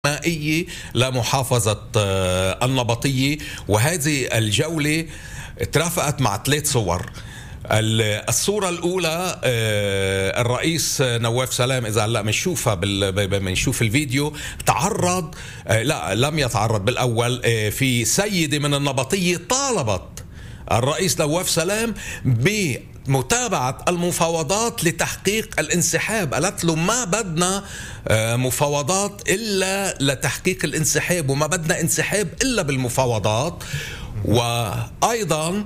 مائية لمحافظة النبطية. وهذه الجولة ترافقت مع 3 صور. الصورة الأولى الرئيس نواف سلام، إذا هلا بنشوفها بنشوف الفيديو، تعرض لم يتعرض بالأول. في سيدة من النبطية طالبت الرئيس نواف سلام بمتابعة المفاوضات لتحقيق الانسحاب. قالت له ما بدنا مفاوضات إلا لتحقيق الانسحاب، وما بدنا انسحاب إلا بالمفاوضات. وأيضا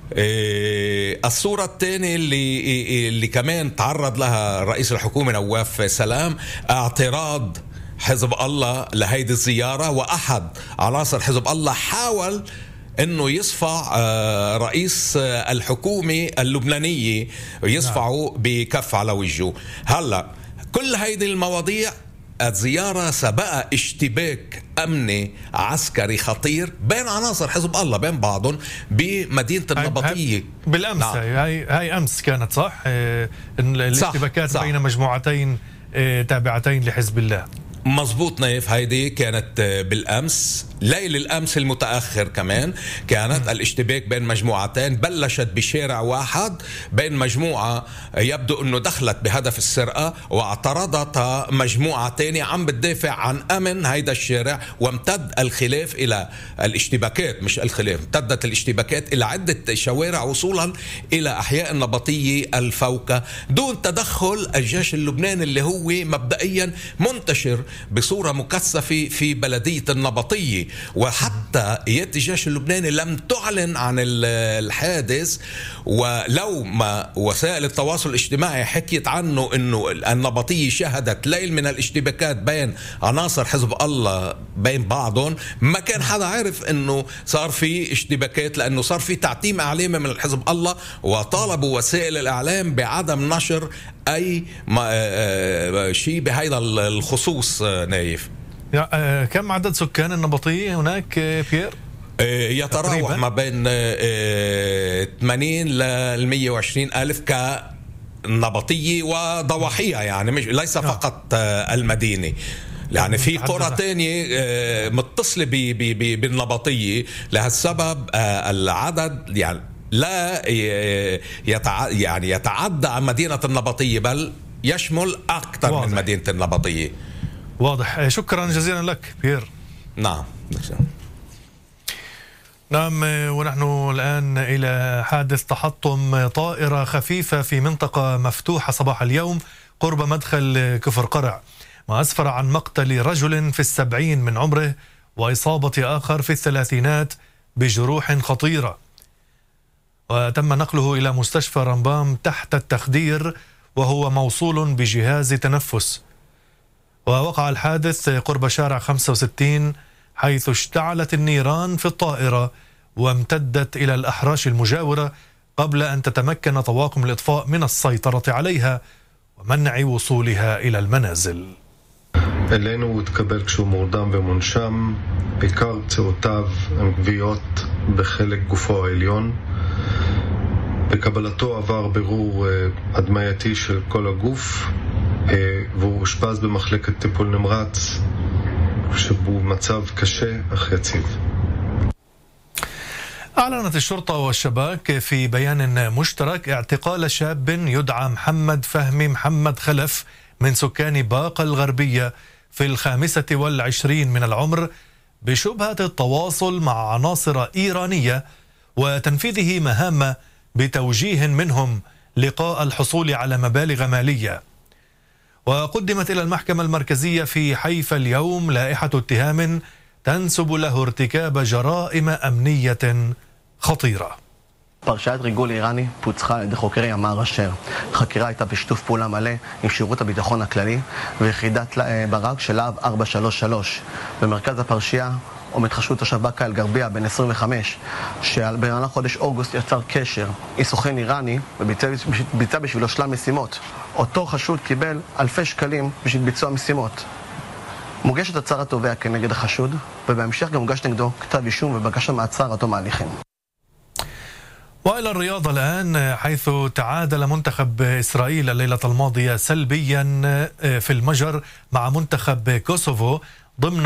الصورة الثانية اللي كمان تعرض لها رئيس الحكومة نواف سلام، اعتراض حزب الله لهيدي الزيارة، وأحد عناصر حزب الله حاول انه يصفع رئيس الحكومة اللبنانية، يصفعه بكف على وجهه. هلا كل هيدي المواضيع الزيارة سبقها اشتباك أمني عسكري خطير بين عناصر حزب الله بين بعضهم بمدينة النبطية بالأمس. نعم. هاي أمس كانت صح؟ الاشتباكات صح. بين مجموعتين تابعتين لحزب الله. مزبوط نايف، هيدي كانت بالأمس، ليل الأمس المتأخر كمان كانت الاشتباك بين مجموعتين. بلشت بشارع واحد بين مجموعة يبدو أنه دخلت بهدف السرقة، واعترضتها مجموعة تانية عم بتدافع عن أمن هيدا الشارع. وامتد الخلاف إلى الاشتباكات، مش الخلاف، امتدت الاشتباكات إلى عدة شوارع وصولا إلى أحياء النبطية الفوكة دون تدخل الجيش اللبناني اللي هو مبدئيا منتشر بصورة مكثفة في بلدية النبطية. وحتى قيادة الجيش اللبناني لم تعلن عن الحادث، ولو ما وسائل التواصل الاجتماعي حكيت عنه انه النبطية شهدت ليل من الاشتباكات بين عناصر حزب الله بين بعضهم، ما كان حدا عارف انه صار في اشتباكات، لانه صار في تعتيم اعلامي من حزب الله، وطالبوا وسائل الاعلام بعدم نشر اي شيء بهذا الخصوص. نايف، كم عدد سكان النبطية هناك بيير؟ يتراوح ما بين 80 ل 120 ألف كنبطية وضواحيها، يعني مش ليس فقط المدينة، يعني في قرى تانية متصلة بالنبطية. لهالسبب العدد يعني لا يتعدى عن مدينة النبطية، بل يشمل أكثر من مدينة النبطية. واضح. شكرا جزيلا لك بيير. نعم. نعم. ونحن الآن إلى حادث تحطم طائرة خفيفة في منطقة مفتوحة صباح اليوم قرب مدخل كفر قرع، ما أسفر عن مقتل رجل في 70 من عمره وإصابة آخر في 30 بجروح خطيرة، وتم نقله إلى مستشفى رمبام تحت التخدير وهو موصول بجهاز تنفس. ووقع الحادث قرب شارع 65 حيث اشتعلت النيران في الطائرة وامتدت إلى الأحراش المجاورة قبل أن تتمكن طواقم الإطفاء من السيطرة عليها ومنع وصولها إلى المنازل. אלינו הוא התקבל כשהוא מורדם ומונשם, בעיקר פציעותיו הם גוויות בחלק גופו העליון. בקבלתו עבר בירור הדמייתי של כל הגוף, והוא אושפז במחלקת טיפול נמרץ שבו מצב קשה אך יציב. أعلنت الشرطة والشباك في بيان مشترك اعتقال شاب يدعى محمد فهمي محمد خلف من سكان باقة الغربية في 25 من العمر بشبهة التواصل مع عناصر إيرانية وتنفيذه مهام بتوجيه منهم لقاء الحصول على مبالغ مالية. وقدمت إلى المحكمة المركزية في حيفا اليوم لائحة اتهام تنسب له ارتكاب جرائم أمنية خطيرة. פרשיית ריגול איראני פוצחה על ידי חוקרי ימ"ר אשר. החקירה הייתה בשיתוף פעולה מלא עם שירות הביטחון הכללי ויחידת ברק של להב 433. במרכז הפרשייה עומד חשוד תושב באקה אל גרבייה בן 25, שבמהלך חודש אוגוסט יצר קשר עם סוכן איראני וביצע בשבילו שלל משימות. אותו חשוד קיבל אלפי שקלים בשביל ביצוע משימות. מוגשת הצהרת תובע כנגד החשוד, ובהמשך גם מוגש נגדו כתב אישום ובקשה מעצר עד תום ההליכים. وإلى الرياض الآن، حيث تعادل منتخب إسرائيل الليلة الماضية سلبيا في المجر مع منتخب كوسوفو ضمن